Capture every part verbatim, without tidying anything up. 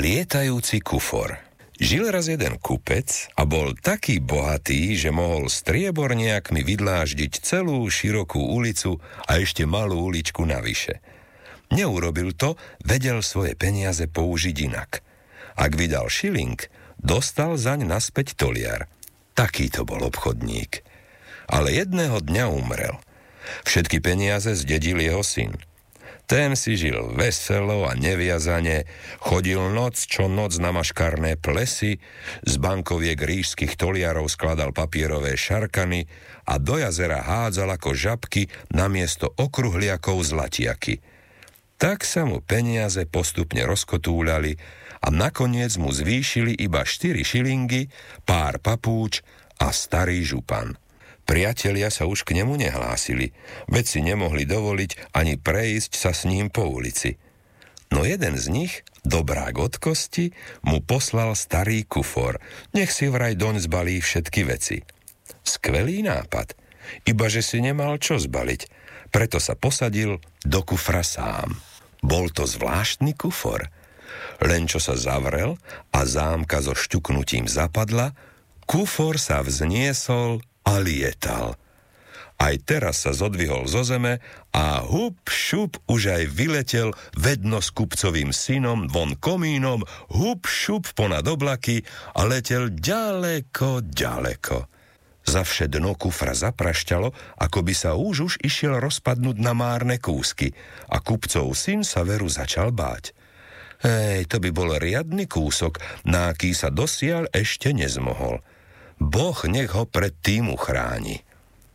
Lietajúci kufor. Žil raz jeden kupec a bol taký bohatý, že mohol strieborniakmi vydláždiť celú širokú ulicu a ešte malú uličku navyše. Neurobil to, vedel svoje peniaze použiť inak. Ak vydal šiling, dostal zaň naspäť toliar. Taký to bol obchodník. Ale jedného dňa umrel. Všetky peniaze zdedil jeho syn. Ten si žil veselo a neviazane, chodil noc čo noc na maškarné plesy, z bankoviek ríšskych toliarov skladal papierové šarkany a do jazera hádzal ako žabky namiesto okruhliakov zlatiaky. Tak sa mu peniaze postupne rozkotúľali a nakoniec mu zvýšili iba štyri šilingy, pár papúč a starý župan. Priatelia sa už k nemu nehlásili, veď si nemohli dovoliť ani prejsť sa s ním po ulici. No jeden z nich, dobrák od kosti, mu poslal starý kufor, nech si vraj doň zbalí všetky veci. Skvelý nápad, ibaže si nemal čo zbaliť, preto sa posadil do kufra sám. Bol to zvláštny kufor. Len čo sa zavrel a zámka so šťuknutím zapadla, kufor sa vzniesol a lietal. Aj teraz sa zodvihol zo zeme a hup, šup, už aj vyletel vedno s kupcovým synom von komínom, hup, šup ponad oblaky a letel ďaleko, ďaleko. Zavše dno kufra zaprašťalo, ako by sa už už išiel rozpadnúť na márne kúsky a kupcov syn sa veru začal báť. Hej, to by bol riadny kúsok, na aký sa dosiaľ ešte nezmohol. Boh nech ho pred tým uchráni.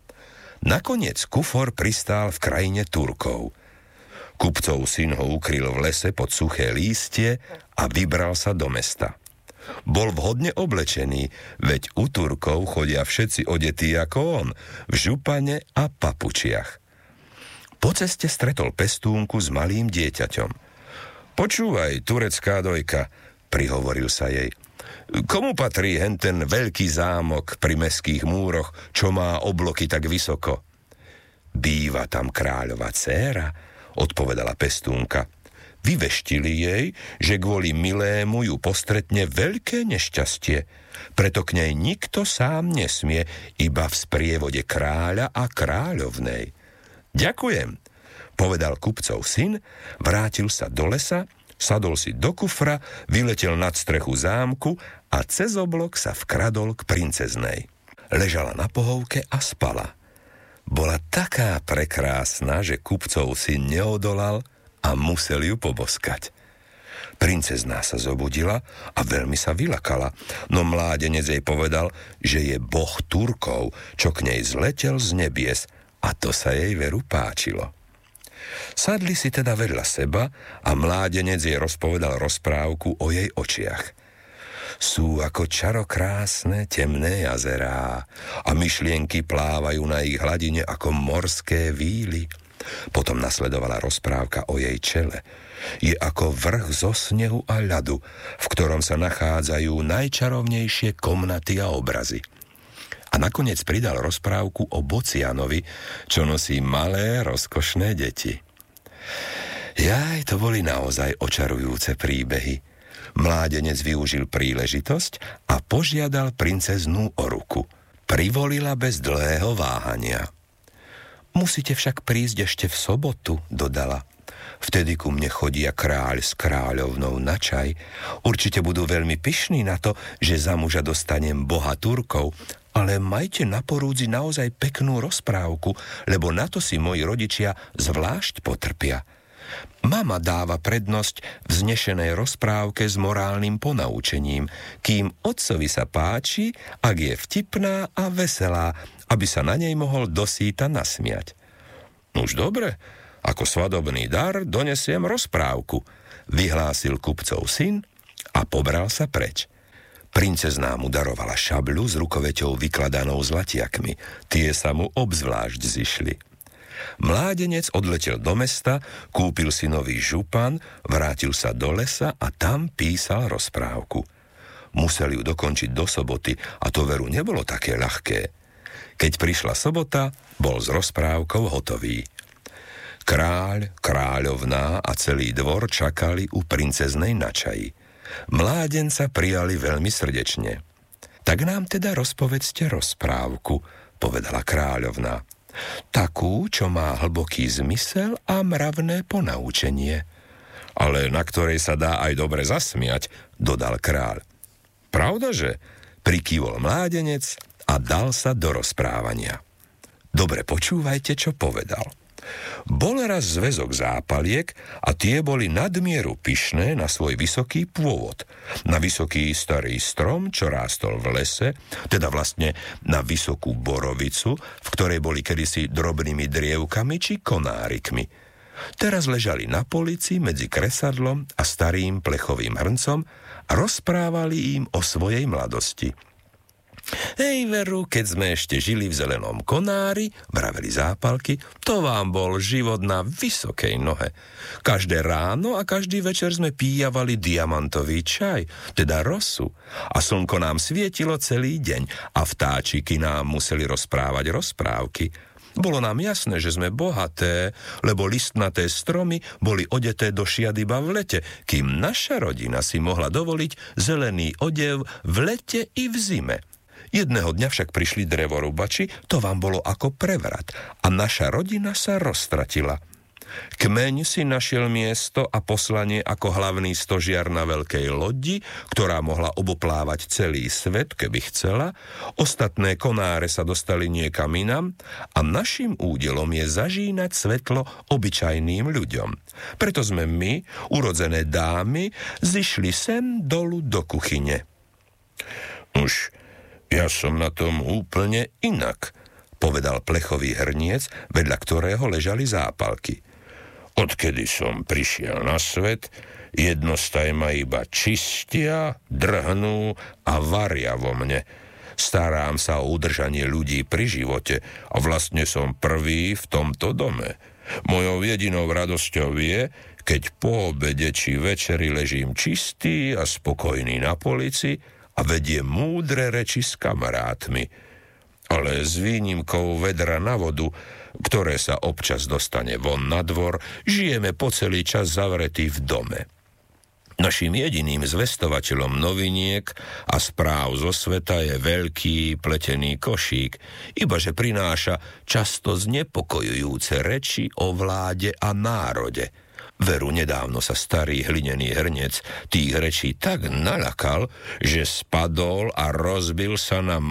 Nakoniec kufor pristál v krajine Turkov. Kupcov syn ho ukryl v lese pod suché lístie a vybral sa do mesta. Bol vhodne oblečený, veď u Turkov chodia všetci odetí ako on, v župane a papučiach. Po ceste stretol pestúnku s malým dieťaťom. Počúvaj, turecká dojka, prihovoril sa jej. Komu patrí henten veľký zámok pri mestských múroch, čo má obloky tak vysoko? Býva tam kráľova dcéra, odpovedala pestúnka. Vyveštili jej, že kvôli milému ju postretne veľké nešťastie, preto k nej nikto sám nesmie, iba v sprievode kráľa a kráľovnej. Ďakujem, povedal kupcov syn, vrátil sa do lesa, sadol si do kufra, vyletel nad strechu zámku a cez oblok sa vkradol k princeznej. Ležala na pohovke a spala. Bola taká prekrásna, že kupcov syn neodolal a musel ju poboskať. Princezná sa zobudila a veľmi sa vylakala, no mládenec jej povedal, že je boh Turkov, čo k nej zletel z nebies, a to sa jej veru páčilo. Sadli si teda vedľa seba a mládenec jej rozpovedal rozprávku o jej očiach. Sú ako čarokrásne temné jazerá a myšlienky plávajú na ich hladine ako morské víly. Potom nasledovala rozprávka o jej čele. Je ako vrch zo snehu a ľadu, v ktorom sa nachádzajú najčarovnejšie komnaty a obrazy. A nakoniec pridal rozprávku o Bocianovi, čo nosí malé, rozkošné deti. Jaj, to boli naozaj očarujúce príbehy. Mládenec využil príležitosť a požiadal princeznú o ruku. Privolila bez dlhého váhania. Musíte však prísť ešte v sobotu, dodala. Vtedy ku mne chodia kráľ s kráľovnou na čaj. Určite budú veľmi pyšní na to, že za muža dostanem boha Turkov, ale majte na porúdzi naozaj peknú rozprávku, lebo na to si moji rodičia zvlášť potrpia. Mama dáva prednosť vznešenej rozprávke s morálnym ponaučením, kým otcovi sa páči, ak je vtipná a veselá, aby sa na nej mohol dosýta nasmiať. Už dobre, ako svadobný dar donesiem rozprávku, vyhlásil kupcov syn a pobral sa preč. Princezná mu darovala šabľu s rukoveťou vykladanou zlatiakmi. Tie sa mu obzvlášť zišli. Mládenec odletel do mesta, kúpil si nový župan, vrátil sa do lesa a tam písal rozprávku. Musel ju dokončiť do soboty a to veru nebolo také ľahké. Keď prišla sobota, bol s rozprávkou hotový. Kráľ, kráľovná a celý dvor čakali u princeznej na čaji. Mládenca prijali veľmi srdečne. Tak nám teda rozpovedzte rozprávku, povedala kráľovná. Takú, čo má hlboký zmysel a mravné ponaučenie. Ale na ktorej sa dá aj dobre zasmiať, dodal kráľ. Pravdaže? Prikývol mládenec a dal sa do rozprávania. Dobre počúvajte, čo povedal. Bol raz zväzok zápaliek a tie boli nadmieru pyšné na svoj vysoký pôvod. Na vysoký starý strom, čo rástol v lese, teda vlastne na vysokú borovicu, v ktorej boli kedysi drobnými drievkami či konárikmi. Teraz ležali na polici medzi kresadlom a starým plechovým hrncom a rozprávali im o svojej mladosti. Hej, veru, keď sme ešte žili v zelenom konári, vraveli zápalky, to vám bol život na vysokej nohe. Každé ráno a každý večer sme píjavali diamantový čaj, teda rosu. A slnko nám svietilo celý deň a vtáčiky nám museli rozprávať rozprávky. Bolo nám jasné, že sme bohaté, lebo listnaté stromy boli odeté do šiat iba v lete, kým naša rodina si mohla dovoliť zelený odev v lete i v zime. Jedného dňa však prišli drevorubači, to vám bolo ako prevrat a naša rodina sa roztratila. Kmeň si našiel miesto a poslanie ako hlavný stožiar na veľkej lodi, ktorá mohla oboplávať celý svet, keby chcela. Ostatné konáre sa dostali niekam inam a našim údelom je zažínať svetlo obyčajným ľuďom. Preto sme my, urodzené dámy, zišli sem dolu do kuchyne. Už ja som na tom úplne inak, povedal plechový hrniec, vedľa ktorého ležali zápalky. Odkedy som prišiel na svet, jednostaj ma iba čistia, drhnú a varia vo mne. Starám sa o udržanie ľudí pri živote a vlastne som prvý v tomto dome. Mojou jedinou radosťou je, keď po obede či večeri ležím čistý a spokojný na polici a vedie múdre reči s kamarátmi. Ale s výnimkou vedra na vodu, ktoré sa občas dostane von na dvor, žijeme po celý čas zavretí v dome. Naším jediným zvestovateľom noviniek a správ zo sveta je veľký pletený košík, ibaže prináša často znepokojujúce reči o vláde a národe. Veru, nedávno sa starý hlinený hrniec tých rečí tak naľakal, že spadol a rozbil sa na